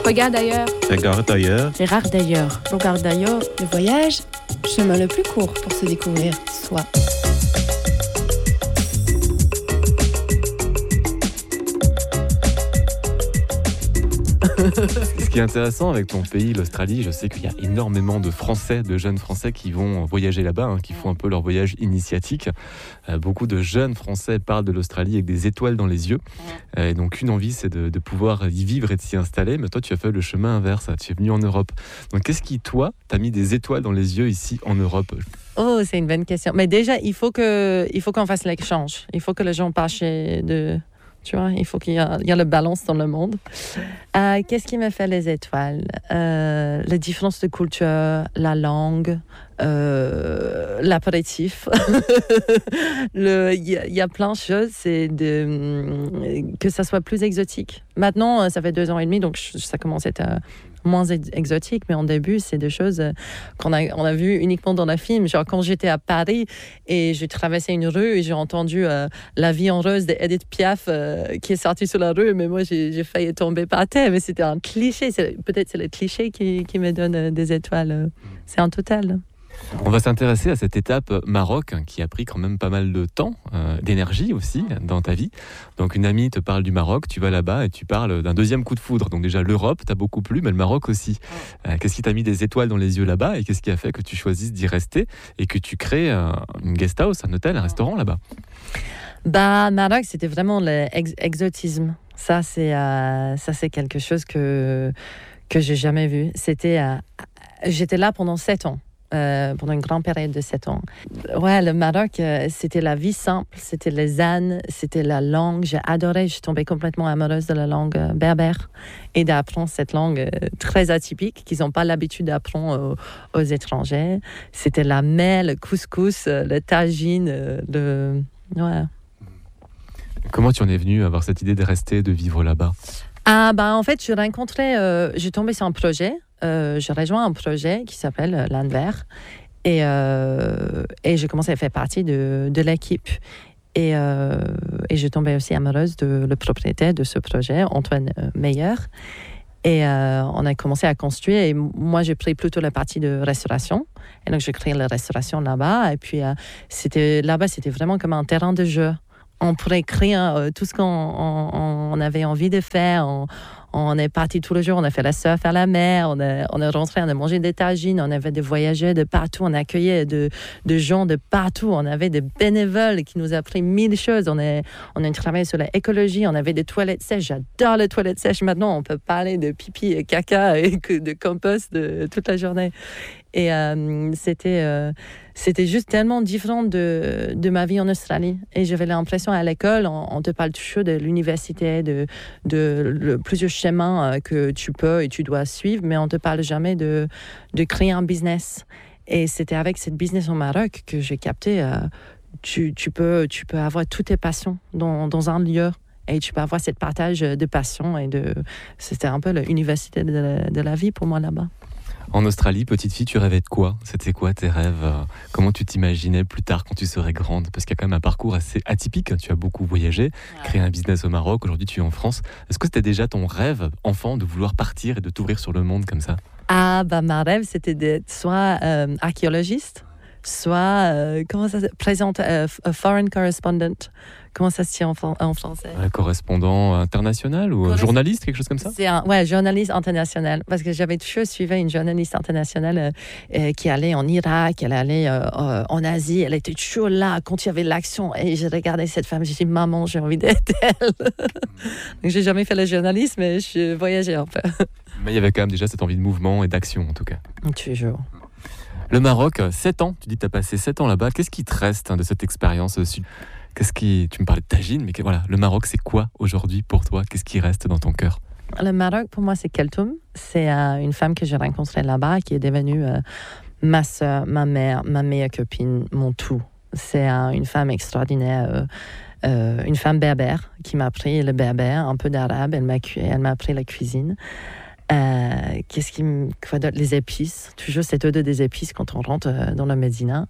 Regarde ailleurs. Regarde ailleurs. Regarde d'ailleurs. Regarde d'ailleurs. Le voyage, chemin le plus court pour se découvrir soi. Ce qui est intéressant avec ton pays, l'Australie, je sais qu'il y a énormément de Français, de jeunes Français qui vont voyager là-bas, qui font un peu leur voyage initiatique. Beaucoup de jeunes Français parlent de l'Australie avec des étoiles dans les yeux. Et donc une envie, c'est de pouvoir y vivre et de s'y installer. Mais toi, tu as fait le chemin inverse, tu es venu en Europe. Donc qu'est-ce qui, toi, t'a mis des étoiles dans les yeux ici en Europe ? Oh, c'est une bonne question. Mais déjà, il faut qu'on fasse l'échange. Il faut que les gens passent de... Tu vois, il faut qu'il y ait le balance dans le monde. Qu'est-ce qui me fait les étoiles ? La différence de culture, la langue, l'apéritif. Il y a plein de choses. C'est que ça soit plus exotique. Maintenant, ça fait 2 ans et demi, donc ça commence à être moins exotique, mais en début, c'est des choses on a vues uniquement dans le film. Genre, quand j'étais à Paris et j'ai traversé une rue et j'ai entendu La vie en rose d'Edith Piaf qui est sortie sur la rue, mais moi, j'ai failli tomber par terre. Mais c'était un cliché. Peut-être c'est le cliché qui me donne des étoiles. C'est un total. On va s'intéresser à cette étape Maroc qui a pris quand même pas mal de temps, d'énergie aussi dans ta vie. Donc une amie te parle du Maroc, tu vas là-bas et tu parles d'un deuxième coup de foudre. Donc déjà l'Europe t'a beaucoup plu, mais le Maroc aussi. Qu'est-ce qui t'a mis des étoiles dans les yeux là-bas et qu'est-ce qui a fait que tu choisisses d'y rester et que tu crées une guest house, un hôtel, un restaurant là-bas ? Maroc, c'était vraiment l'exotisme. Ça, c'est quelque chose que j'ai jamais vu. J'étais là pendant 7 ans. Pendant une grande période de 7 ans. Ouais, le Maroc, c'était la vie simple, c'était les ânes, c'était la langue. J'ai adoré, je suis tombée complètement amoureuse de la langue berbère et d'apprendre cette langue très atypique qu'ils n'ont pas l'habitude d'apprendre aux étrangers. C'était la mel, le couscous, le tagine, ouais. Comment tu en es venue à avoir cette idée de rester, de vivre là-bas ? En fait, j'ai tombé sur un projet. J'ai rejoint un projet qui s'appelle L'Anvers et j'ai commencé à faire partie de l'équipe. Et j'ai tombé aussi amoureuse de le propriétaire de ce projet, Antoine Meyer. Et on a commencé à construire. Et moi, j'ai pris plutôt la partie de restauration. Et donc, j'ai créé la restauration là-bas. Et puis, c'était vraiment comme un terrain de jeu. On pourrait créer tout ce qu'on avait envie de faire. On est parti tous les jours, on a fait la surf à la mer, on est rentré, on a mangé des tagines, on avait des voyageurs de partout, on accueillait de gens de partout, on avait des bénévoles qui nous ont appris 1000 choses. On a travaillé sur l'écologie, on avait des toilettes sèches. J'adore les toilettes sèches. Maintenant, on peut parler de pipi et caca et de compost toute la journée. Et c'était juste tellement différent de ma vie en Australie. Et j'avais l'impression à l'école, on te parle toujours de l'université, de plusieurs chemins que tu peux et tu dois suivre, mais on ne te parle jamais de créer un business. Et c'était avec cette business au Maroc que j'ai capté, tu peux avoir toutes tes passions dans un lieu. Et tu peux avoir cette partage de passion. C'était un peu l'université de la vie pour moi là-bas. En Australie, petite fille, tu rêvais de quoi ? C'était quoi tes rêves ? Comment tu t'imaginais plus tard quand tu serais grande ? Parce qu'il y a quand même un parcours assez atypique. Tu as beaucoup voyagé, créé un business au Maroc. Aujourd'hui, tu es en France. Est-ce que c'était déjà ton rêve, enfant, de vouloir partir et de t'ouvrir sur le monde comme ça ? Ma rêve, c'était d'être soit archéologiste, soit, comment ça s'appelle ? Foreign correspondent. Comment ça se dit en français ? Un correspondant international ou journaliste, quelque chose comme ça ? Journaliste international. Parce que j'avais toujours suivi une journaliste internationale qui allait en Irak, elle allait en Asie, elle était toujours là quand il y avait l'action. Et je regardais cette femme, j'ai dit, maman, j'ai envie d'être elle. Donc, j'ai jamais fait le journalisme, mais je voyageais un peu. Mais il y avait quand même déjà cette envie de mouvement et d'action, en tout cas. Toujours. Le Maroc, 7 ans, tu dis que tu as passé 7 ans là-bas. Qu'est-ce qui te reste de cette expérience sud ? Tu me parlais de tagine, mais voilà, le Maroc, c'est quoi aujourd'hui pour toi ? Qu'est-ce qui reste dans ton cœur ? Le Maroc, pour moi, c'est Keltoum. C'est une femme que j'ai rencontrée là-bas, qui est devenue ma sœur, ma mère, ma meilleure copine, mon tout. C'est une femme extraordinaire, une femme berbère, qui m'a appris le berbère, un peu d'arabe. Elle m'a appris la cuisine. Les épices, toujours cette odeur des épices quand on rentre dans la Médina.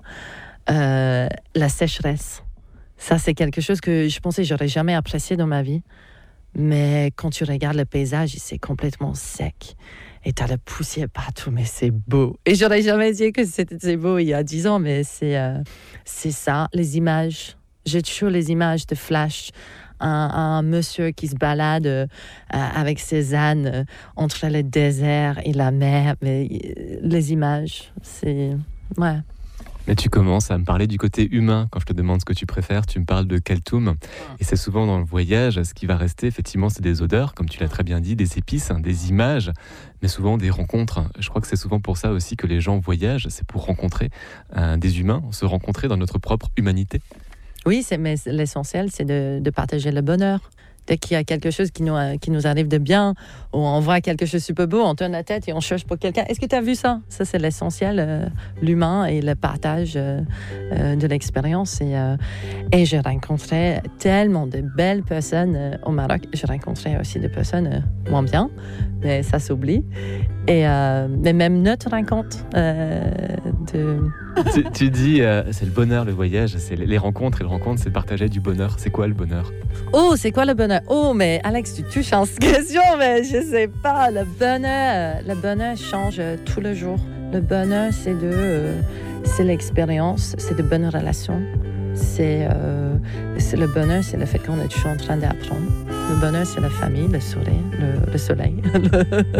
La sécheresse. Ça, c'est quelque chose que je pensais que j'aurais jamais apprécié dans ma vie. Mais quand tu regardes le paysage, c'est complètement sec. Et tu as la poussière partout, mais c'est beau. Et j'aurais jamais dit que c'était beau il y a 10 ans, mais c'est ça, les images. J'ai toujours les images de flash. Un monsieur qui se balade avec ses ânes entre le désert et la mer. Mais les images, c'est... Ouais. Mais tu commences à me parler du côté humain. Quand je te demande ce que tu préfères, tu me parles de Keltoum. Et c'est souvent dans le voyage, ce qui va rester, effectivement, c'est des odeurs, comme tu l'as très bien dit, des épices, des images, mais souvent des rencontres. Je crois que c'est souvent pour ça aussi que les gens voyagent, c'est pour rencontrer des humains, se rencontrer dans notre propre humanité. Oui, mais l'essentiel, c'est de partager le bonheur. Dès qu'il y a quelque chose qui nous arrive de bien, ou on voit quelque chose de super beau, on tourne la tête et on cherche pour quelqu'un. Est-ce que tu as vu ça? Ça, c'est l'essentiel, l'humain et le partage de l'expérience. Et j'ai rencontré tellement de belles personnes au Maroc. J'ai rencontré aussi des personnes moins bien, mais ça s'oublie. Mais même notre rencontre Tu dis, c'est le bonheur, le voyage, c'est les rencontres. Et le rencontre, c'est partager du bonheur. C'est quoi le bonheur? Oh, c'est quoi le bonheur? Oh, mais Alex, tu touches en cette question, mais je sais pas. Le bonheur change tous les jours. Le bonheur, c'est l'expérience, c'est de bonnes relations. C'est le bonheur, c'est le fait qu'on est toujours en train d'apprendre. Le bonheur, c'est la famille, le soleil.